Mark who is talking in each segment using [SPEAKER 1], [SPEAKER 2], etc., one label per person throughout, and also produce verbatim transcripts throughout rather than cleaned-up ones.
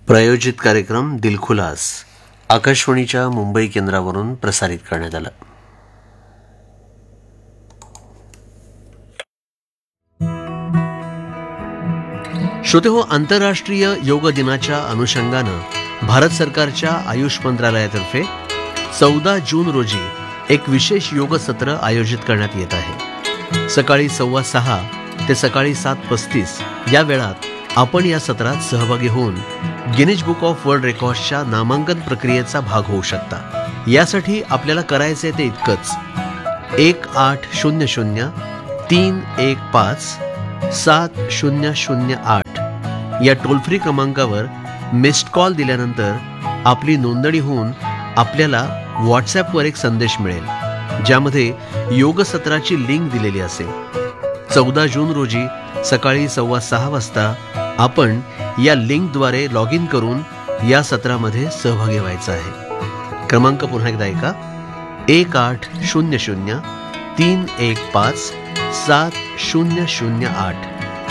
[SPEAKER 1] प्रायोजित कार्यक्रम दिलखुलास आकाशवाणीच्या मुंबई केंद्रावरून प्रसारित करण्यात आला. श्रोते हो, आंतरराष्ट्रीय योग दिनाच्या अनुषंगानं भारत सरकारच्या आयुष मंत्रालयातर्फे चौदा जून रोजी एक विशेष योग सत्र आयोजित करण्यात येत आहे. सकाळी सव्वा सहा ते सकाळी सात पस्तीस या वेळात आपण या सत्रात सहभागी होऊन गिनीज बुक ऑफ वर्ल्ड रेकॉर्ड्सच्या नामांकन प्रक्रियेचा भाग होऊ शकता. यासाठी आपल्याला करायचे ते इतकंच: एक आठ शून्य शून्य तीन एक पाच सात शून्य शून्य आठ या टोल फ्री क्रमांकावर मिस्ड कॉल दिल्यानंतर आपली नोंदणी होऊन आपल्याला व्हॉट्सॲपवर एक संदेश मिळेल, ज्यामध्ये योग सत्राची लिंक दिलेली असेल. चौदा जून रोजी सकाळी सव्वा सहा वाजता आपण या लिंकद्वारे लॉग इन करून या सत्रामध्ये सहभागी व्हायचं आहे. क्रमांक पुन्हा एकदा ऐका: एक आठ शून्य शून्य तीन एक पाच सात शून्य शून्य आठ.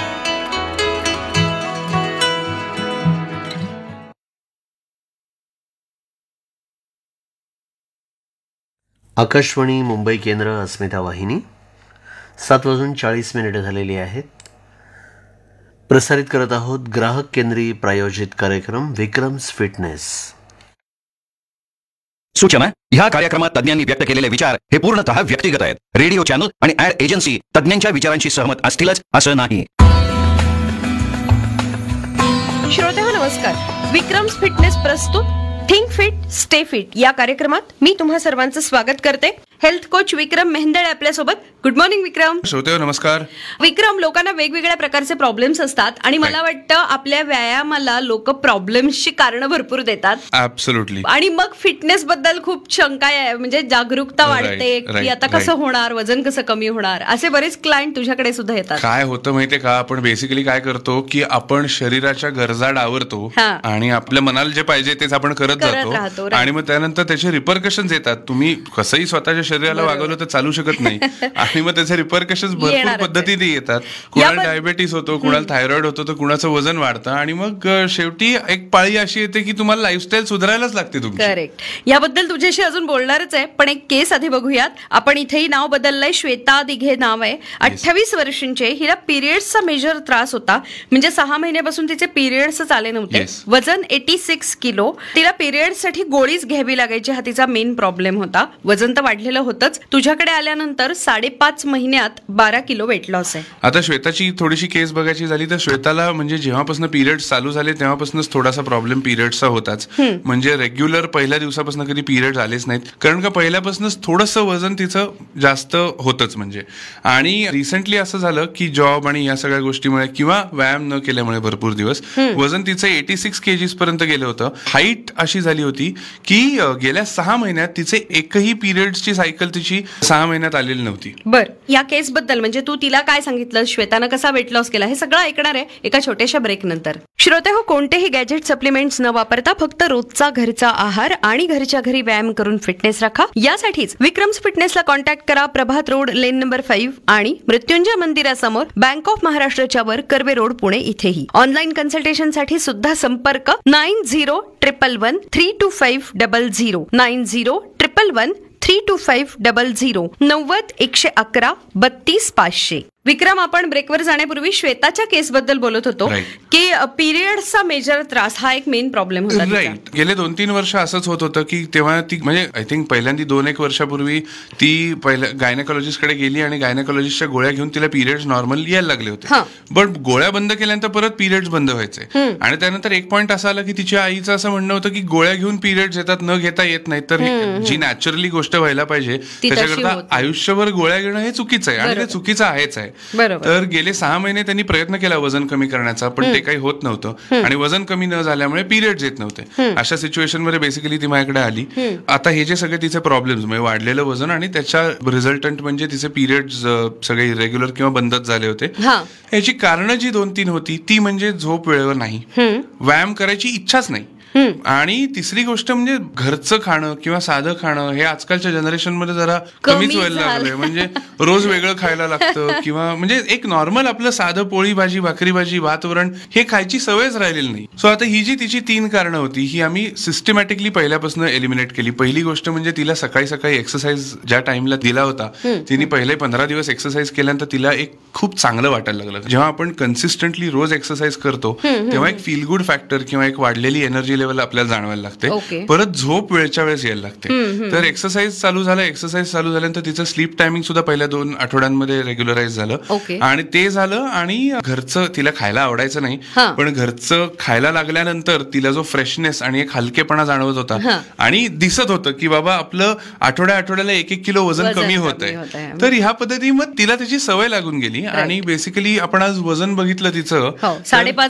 [SPEAKER 1] आकाशवाणी मुंबई केंद्र, अस्मिता वाहिनी. सात वाजून चाळीस मिनिटे झालेली आहेत. प्रसारित करत आहोत ग्राहक केंद्री प्रायोजित कार्यक्रम विक्रम्स फिटनेस.
[SPEAKER 2] सूचना: ह्या कार्यक्रमात तज्ञांनी व्यक्त केलेले विचार हे पूर्णतः व्यक्तिगत आहेत. रेडिओ चॅनल आणि ऍड एजन्सी तज्ञांच्या विचारांशी सहमत असतीलच असं नाही.
[SPEAKER 3] श्रोतेहो नमस्कार. विक्रम्स फिटनेस प्रस्तुत थिंक फिट स्टे फिट या कार्यक्रमात मी तुम्हा सर्वांचं स्वागत करते. हेल्थ कोच विक्रम मेहंदळे आपल्यासोबत. गुड मॉर्निंग विक्रम.
[SPEAKER 4] श्रोतेहो नमस्कार.
[SPEAKER 3] विक्रम, लोकांना वेगवेगळ्या प्रकारचे प्रॉब्लेम्स असतात आणि मला वाटतं आपल्या व्यायामाला लोक प्रॉब्लेम्सची कारणं भरपूर देतात.
[SPEAKER 4] ऍब्सोल्युटली.
[SPEAKER 3] आणि मग फिटनेस बद्दल खूप शंका आहे, म्हणजे जागरूकता वाढते की आता कसं होणार, वजन कसं कमी होणार, असे बरेच क्लायंट तुझ्याकडे सुद्धा येतात.
[SPEAKER 4] काय होतं माहितीये का, आपण बेसिकली काय करतो की आपण शरीराच्या गरजा डावरतो आणि आपल्या मनाला जे पाहिजे तेच आपण करत जातो आणि मग त्यानंतर त्याचे रिपरकशन्स येतात. तुम्ही कसंही स्वतःच्या शरीराला वागवलं तर चालू शकत नाही आणि मग त्याचे रिपरकशन्स भरपूर पद्धतीने येतात. कुणाला डायबेटीस होतो, कुणाला थायरॉइड होतो, तर कुणाचं वजन वाढतं आणि मग शेवटी एक पाळी अशी येते की तुम्हाला लाईफस्टाईल सुधारायलाच लागते तुमची.
[SPEAKER 3] करेक्ट. याबद्दल तुझ्याशी अजून बोलणारच आहे, पण एक केस आधी बघूयात. आपण इथेही नाव बदललंय. श्वेता दिघे नाव आहे, अठ्ठावीस वर्षांचे. हिला पिरियड्सचा मेजर त्रास होता, म्हणजे सहा महिन्यापासून तिचे पिरियड्स आले नव्हते. वजन एटी सिक्स किलो. तिला पिरियड्ससाठी गोळीच घ्यावी लागायची, हा तिचा मेन प्रॉब्लेम होता. वजन तर वाढलेलं होतंच. तुझ्याकडे आल्यानंतर साडेपाच महिन्यात बारा किलो वेट लॉस आहे.
[SPEAKER 4] आता श्वेताची थोडीशी केस बघायची झाली तर श्वेताला म्हणजे जेव्हापासून पिरियड्स चालू झाले तेव्हापासूनच थोडासा प्रॉब्लेम पिरियड्सचा होताच. म्हणजे रेग्युलर पहिल्या दिवसापासून कधी पिरियड्स आलेच नाहीत, कारण का पहिल्यापासूनच थोडंसं वजन तिचं जास्त होतच. म्हणजे आणि रिसेंटली असं झालं की जॉब आणि या सगळ्या गोष्टीमुळे किंवा व्यायाम न केल्यामुळे भरपूर दिवस वजन तिचं एटी सिक्स केजीस पर्यंत गेलं होतं. हाईट अशी झाली होती की गेल्या सहा महिन्यात तिचे एकही पिरियड्सची सायकल तिची सहा महिन्यात आलेली नव्हती.
[SPEAKER 3] बर, या केस बद्दल म्हणजे तू तिला काय सांगितलं, श्वेतानं कसा वेट लॉस केला, हे सगळं ऐकणार आहे एका छोट्याशा ब्रेक नंतर. श्रोते हो, कोणतेही गॅजेट सप्लिमेंट्स न वापरता फक्त रोजचा घरचा आहार आणि घरच्या घरी व्यायाम करून फिटनेस राखा. यासाठीच विक्रम्स फिटनेसला कॉन्टॅक्ट करा. प्रभात रोड, लेन नंबर फाईव्ह आणि मृत्युंजय मंदिरासमोर, बँक ऑफ महाराष्ट्राच्या वर, कर्वे रोड, पुणे इथेही. ऑनलाईन कन्सल्टेशन साठी सुद्धा संपर्क nine zero triple one three to five double zero nine zero triple one three to five double zero नव्वद एकशे अकरा बत्तीस पाचशे. विक्रम, आपण ब्रेकवर जाण्यापूर्वी श्वेताच्या केस बद्दल बोलत होतो की पिरियड्सचा मेजर त्रास हा एक मेन प्रॉब्लेम होता.
[SPEAKER 4] राईट. गेले दोन तीन वर्ष असंच होत होतं की तेव्हा ती म्हणजे आय थिंक पहिल्यांदा दोन एक वर्षापूर्वी ती पहिल्या गायनेकॉलॉजिस्ट कडे गेली आणि गायनेकॉलॉजिस्टच्या गोळ्या घेऊन तिला पिरियड्स नॉर्मल यायला लागले होते. बट गोळ्या बंद केल्यानंतर परत पिरियड्स बंद व्हायचे आणि त्यानंतर एक पॉईंट असा आला की तिच्या आईचं असं म्हणणं होतं की गोळ्या घेऊन पिरियड्स येतात, न घेता येत नाही, तर जी नॅचरली गोष्ट व्हायला पाहिजे त्याच्याकरता आयुष्यभर गोळ्या घेणं हे चुकीचं आहे आणि ते चुकीचं आहेच आहे. तर गेले सहा महिने त्यांनी प्रयत्न केला वजन कमी करण्याचा, पण ते काही होत नव्हतं आणि वजन कमी न झाल्यामुळे पिरियड्स येत नव्हते. अशा सिच्युएशन मध्ये बेसिकली ती माझ्याकडे आली. आता हे जे सगळे तिचे प्रॉब्लेम्स म्हणजे वाढलेलं वजन आणि त्याच्या रिझल्टंट म्हणजे तिचे पिरियड्स सगळे इरेग्युलर किंवा बंदच झाले होते. याची कारणं जी दोन तीन होती ती म्हणजे झोप वेळेवर नाही, व्यायाम करायची इच्छाच नाही. आणि तिसरी गोष्ट म्हणजे घरचं खाणं किंवा साधं खाणं हे आजकालच्या जनरेशन मध्ये जरा कमीच व्हायला लागलंय. म्हणजे रोज वेगळं खायला लागतं किंवा म्हणजे एक नॉर्मल आपलं साधं पोळी भाजी भाकरी भाजी भात वरण हे खायची सवयच राहिलेली नाही. सो आता ही जी तिची तीन कारणं होती ही आम्ही सिस्टमॅटिकली पहिल्यापासून एलिमिनेट केली. पहिली गोष्ट म्हणजे तिला सकाळी सकाळी एक्सरसाइज ज्या टाइमला दिला होता तिने पहिले पंधरा दिवस एक्सरसाइज केल्यानंतर तिला एक खूप चांगलं वाटायला लागलं. जेव्हा आपण कन्सिस्टंटली रोज एक्सरसाइज करतो तेव्हा एक फील गुड फॅक्टर किंवा एक वाढलेली एनर्जी लेवल आपल्याला जाणवायला लागते. परत झोप वेळच्या वेळेस यायला लागते. तर एक्सरसाइज चालू झालं. एक्सरसाइज चालू झाल्यानंतर तिचं स्लीप टायमिंग सुद्धा पहिल्या दोन आठवड्यांमध्ये रेग्युलराइज झालं आणि ते झालं. आणि घरचं तिला खायला आवडायचं नाही पण घरचं खायला लागल्यानंतर तिला जो फ्रेशनेस आणि एक हलकेपणा जाणवत होता आणि दिसत होतं की बाबा आपलं आठवड्या आठवड्याला एक एक किलो वजन कमी होत आहे. तर ह्या पद्धती मग तिला त्याची सवय लागून गेली आणि बेसिकली आपण आज वजन बघितलं तिचं
[SPEAKER 3] साडेपाच